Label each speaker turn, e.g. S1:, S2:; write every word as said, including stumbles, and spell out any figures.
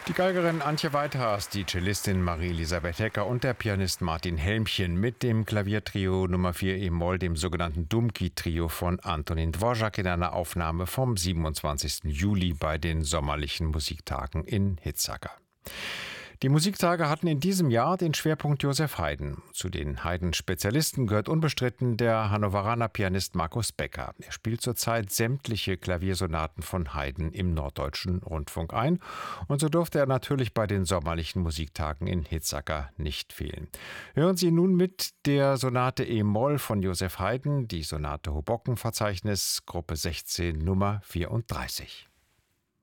S1: Die Geigerin Antje Weithaas, die Cellistin Marie-Elisabeth Hecker und der Pianist Martin Helmchen mit dem Klaviertrio Nummer vier e-Moll, dem sogenannten Dumki-Trio von Antonin Dvorak in einer Aufnahme vom siebenundzwanzigsten Juli bei den sommerlichen Musiktagen in Hitzacker. Die Musiktage hatten in diesem Jahr den Schwerpunkt Joseph Haydn. Zu den Haydn-Spezialisten gehört unbestritten der Hannoveraner Pianist Markus Becker. Er spielt zurzeit sämtliche Klaviersonaten von Haydn im Norddeutschen Rundfunk ein. Und so durfte er natürlich bei den sommerlichen Musiktagen in Hitzacker nicht fehlen. Hören Sie nun mit der Sonate e-Moll von Joseph Haydn, die Sonate Hoboken-Verzeichnis, Gruppe sechzehn, Nummer vierunddreißig.